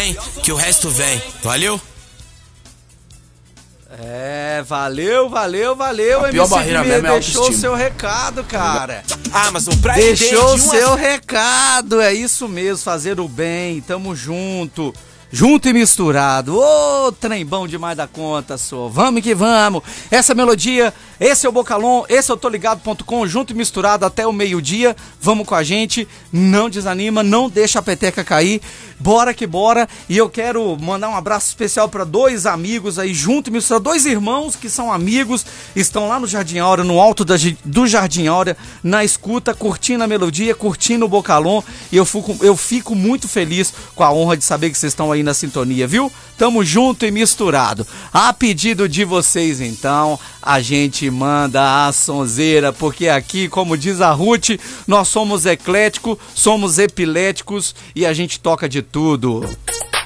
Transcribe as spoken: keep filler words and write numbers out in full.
bem, que o resto vem. Valeu? É, valeu, valeu, valeu. A pior M C barreira Guimê, mesmo é a deixou o autoestima. seu recado, cara. Amazon Prime Deixou o Day de uma- seu recado, é isso mesmo, fazer o bem, tamo junto. Junto e misturado. Ô, trem bom demais da conta, só. Vamos que vamos. Essa melodia, esse é o Bocalon, esse é o Tô Ligado ponto com, junto e misturado até o meio-dia. Vamos com a gente. Não desanima, não deixa a peteca cair. Bora que bora. E eu quero mandar um abraço especial para dois amigos aí, junto e misturado. Dois irmãos que são amigos, estão lá no Jardim Áurea, no alto da, do Jardim Áurea, na escuta, curtindo a melodia, curtindo o Bocalon. E eu fico, eu fico muito feliz com a honra de saber que vocês estão aí na sintonia, viu? Tamo junto e misturado. A pedido de vocês, então, a gente manda a sonzeira, porque aqui, como diz a Ruth, nós somos ecléticos, somos epiléticos e a gente toca de tudo.